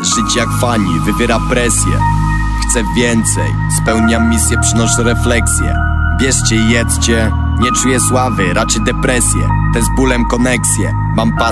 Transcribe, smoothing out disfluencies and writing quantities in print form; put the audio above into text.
Żyć jak fani, wywiera presję. Chcę więcej, spełniam misję, przynoszę refleksję. Bierzcie i jedzcie, nie czuję sławy, raczej depresję. Te z bólem koneksje. Mam pasję